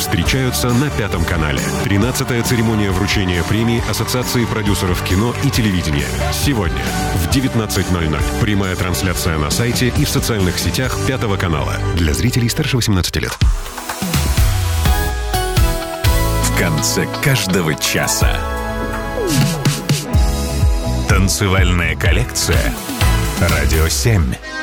встречаются на Пятом канале. 13-я церемония вручения премии Ассоциации продюсеров кино и телевидения. Сегодня в 19:00. Прямая трансляция на сайте и в социальных сетях Пятого канала. Для зрителей старше 18 лет. В конце каждого часа. Танцевальная коллекция. Радио 7.